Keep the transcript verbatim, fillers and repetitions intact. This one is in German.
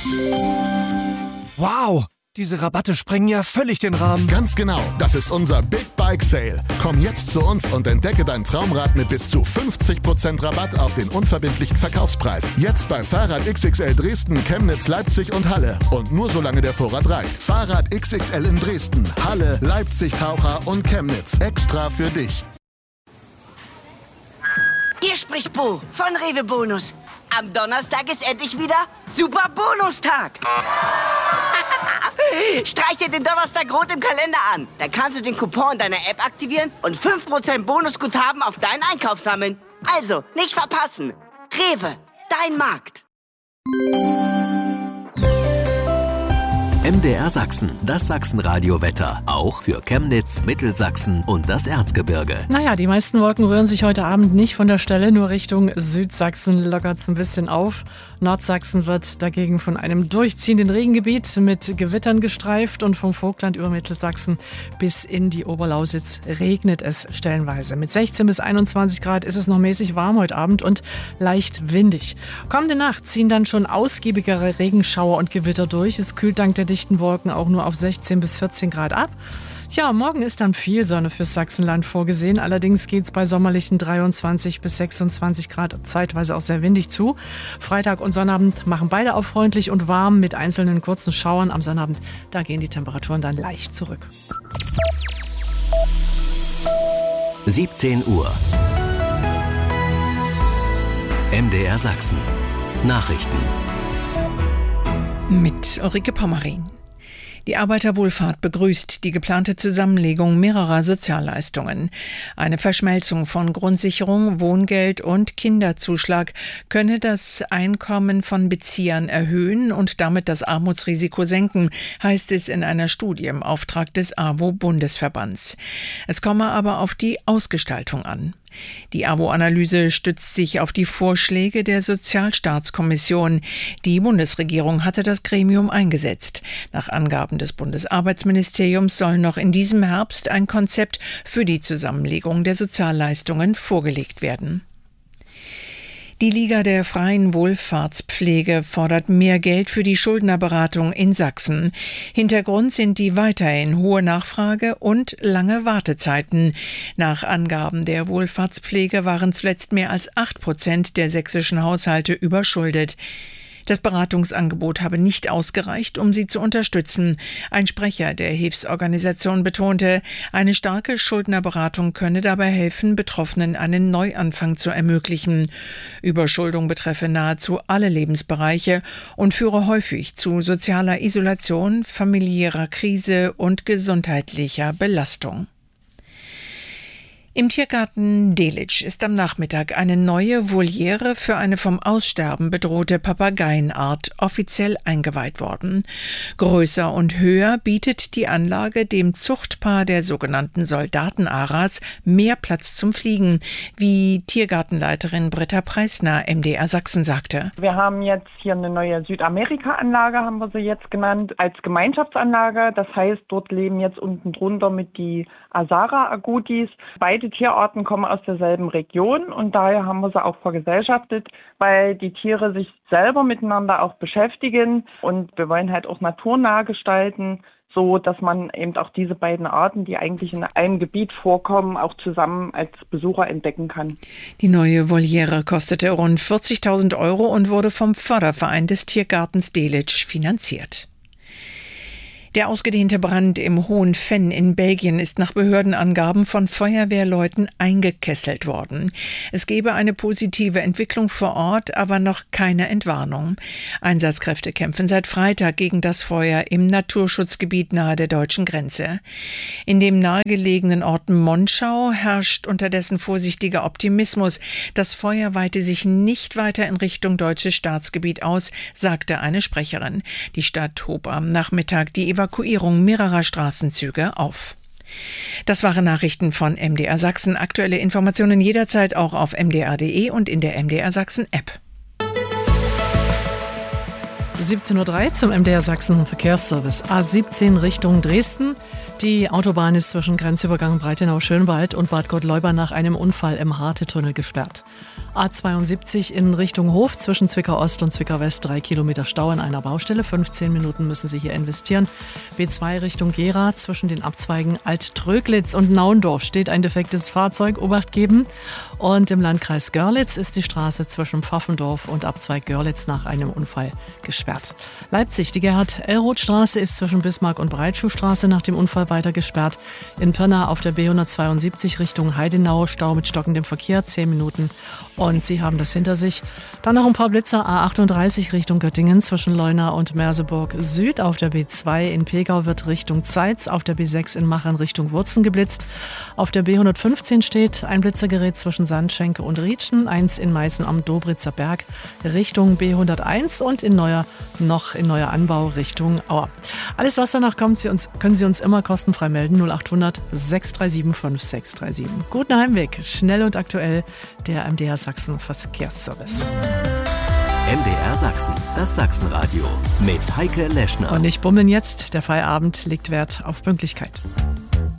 Wow, diese Rabatte sprengen ja völlig den Rahmen. Ganz genau, das ist unser Big Bike Sale. Komm jetzt zu uns und entdecke dein Traumrad mit bis zu fünfzig Prozent Rabatt auf den unverbindlichen Verkaufspreis. Jetzt bei Fahrrad X X L Dresden, Chemnitz, Leipzig und Halle. Und nur solange der Vorrat reicht. Fahrrad X X L in Dresden, Halle, Leipzig, Taucher und Chemnitz. Extra für dich. Hier spricht Bo von Rewe Bonus. Am Donnerstag ist endlich wieder Super Bonustag. Streich dir den Donnerstag rot im Kalender an. Da kannst du den Coupon deiner App aktivieren und fünf Prozent Bonusguthaben auf deinen Einkauf sammeln. Also, nicht verpassen. Rewe, dein Markt. M D R Sachsen, das Sachsenradio-Wetter. Auch für Chemnitz, Mittelsachsen und das Erzgebirge. Naja, die meisten Wolken rühren sich heute Abend nicht von der Stelle, nur Richtung Südsachsen lockert es ein bisschen auf. Nordsachsen wird dagegen von einem durchziehenden Regengebiet mit Gewittern gestreift und vom Vogtland über Mittelsachsen bis in die Oberlausitz regnet es stellenweise. Mit sechzehn bis einundzwanzig Grad ist es noch mäßig warm heute Abend und leicht windig. Kommende Nacht ziehen dann schon ausgiebigere Regenschauer und Gewitter durch. Es kühlt dank der dichten Wolken auch nur auf sechzehn bis vierzehn Grad ab. Ja, morgen ist dann viel Sonne fürs Sachsenland vorgesehen. Allerdings geht es bei sommerlichen dreiundzwanzig bis sechsundzwanzig Grad zeitweise auch sehr windig zu. Freitag und Sonnabend machen beide auch freundlich und warm mit einzelnen kurzen Schauern. Am Sonnabend, da gehen die Temperaturen dann leicht zurück. siebzehn Uhr. M D R Sachsen. Nachrichten. Mit Ulrike Pommerin. Die Arbeiterwohlfahrt begrüßt die geplante Zusammenlegung mehrerer Sozialleistungen. Eine Verschmelzung von Grundsicherung, Wohngeld und Kinderzuschlag könne das Einkommen von Beziehern erhöhen und damit das Armutsrisiko senken, heißt es in einer Studie im Auftrag des A W O-Bundesverbands. Es komme aber auf die Ausgestaltung an. Die A W O-Analyse stützt sich auf die Vorschläge der Sozialstaatskommission. Die Bundesregierung hatte das Gremium eingesetzt. Nach Angaben des Bundesarbeitsministeriums soll noch in diesem Herbst ein Konzept für die Zusammenlegung der Sozialleistungen vorgelegt werden. Die Liga der freien Wohlfahrtspflege fordert mehr Geld für die Schuldnerberatung in Sachsen. Hintergrund sind die weiterhin hohe Nachfrage und lange Wartezeiten. Nach Angaben der Wohlfahrtspflege waren zuletzt mehr als acht Prozent der sächsischen Haushalte überschuldet. Das Beratungsangebot habe nicht ausgereicht, um sie zu unterstützen. Ein Sprecher der Hilfsorganisation betonte, eine starke Schuldnerberatung könne dabei helfen, Betroffenen einen Neuanfang zu ermöglichen. Überschuldung betreffe nahezu alle Lebensbereiche und führe häufig zu sozialer Isolation, familiärer Krise und gesundheitlicher Belastung. Im Tiergarten Delitzsch ist am Nachmittag eine neue Voliere für eine vom Aussterben bedrohte Papageienart offiziell eingeweiht worden. Größer und höher bietet die Anlage dem Zuchtpaar der sogenannten Soldatenaras mehr Platz zum Fliegen, wie Tiergartenleiterin Britta Preisner M D R Sachsen sagte. Wir haben jetzt hier eine neue Südamerika-Anlage, haben wir sie jetzt genannt, als Gemeinschaftsanlage. Das heißt, dort leben jetzt unten drunter mit die Azara-Agutis. Beide Tierarten kommen aus derselben Region und daher haben wir sie auch vergesellschaftet, weil die Tiere sich selber miteinander auch beschäftigen und wir wollen halt auch naturnah gestalten, so dass man eben auch diese beiden Arten, die eigentlich in einem Gebiet vorkommen, auch zusammen als Besucher entdecken kann. Die neue Voliere kostete rund vierzigtausend Euro und wurde vom Förderverein des Tiergartens Delitzsch finanziert. Der ausgedehnte Brand im Hohen Venn in Belgien ist nach Behördenangaben von Feuerwehrleuten eingekesselt worden. Es gebe eine positive Entwicklung vor Ort, aber noch keine Entwarnung. Einsatzkräfte kämpfen seit Freitag gegen das Feuer im Naturschutzgebiet nahe der deutschen Grenze. In dem nahegelegenen Ort Monschau herrscht unterdessen vorsichtiger Optimismus. Das Feuer weite sich nicht weiter in Richtung deutsches Staatsgebiet aus, sagte eine Sprecherin. Die Stadt hob am Nachmittag die Evakuierung mehrerer Straßenzüge auf. Das waren Nachrichten von M D R Sachsen. Aktuelle Informationen jederzeit auch auf m d r punkt d e und in der M D R Sachsen App. siebzehn Uhr drei zum M D R Sachsen Verkehrsservice. A siebzehn Richtung Dresden. Die Autobahn ist zwischen Grenzübergang Breitenau-Schönwald und Bad Gottleuba nach einem Unfall im Harte-Tunnel gesperrt. A zweiundsiebzig in Richtung Hof zwischen Zwickau Ost und Zwickau West. Drei Kilometer Stau in einer Baustelle. fünfzehn Minuten müssen Sie hier investieren. B zwei Richtung Gera zwischen den Abzweigen Alt-Tröglitz und Naundorf steht ein defektes Fahrzeug. Obacht geben. Und im Landkreis Görlitz ist die Straße zwischen Pfaffendorf und Abzweig Görlitz nach einem Unfall gesperrt. Leipzig, die Gerhard-Ellroth-Straße ist zwischen Bismarck und Breitschuhstraße nach dem Unfall weiter gesperrt. In Pirna auf der B hundertzweiundsiebzig Richtung Heidenau Stau mit stockendem Verkehr, zehn Minuten. Und Sie haben das hinter sich. Dann noch ein paar Blitzer. A achtunddreißig Richtung Göttingen zwischen Leuna und Merseburg Süd. Auf der B zwei in Pegau wird Richtung Zeitz. Auf der B sechs in Machern Richtung Wurzen geblitzt. Auf der B hundertfünfzehn steht ein Blitzergerät zwischen Sandschenke und Rietschen. Eins in Meißen am Dobritzer Berg Richtung B hunderteins und in Neuer noch in Neuer Anbau Richtung Auer. Alles, was danach kommt, Sie uns, können Sie uns immer kostenfrei melden. null achthundert sechs drei sieben fünf sechs drei sieben. Guten Heimweg. Schnell und aktuell der M D R Sachsen Verkehrsservice. M D R Sachsen, das Sachsenradio mit Heike Leschner. Und nicht bummeln jetzt, der Feierabend legt Wert auf Pünktlichkeit.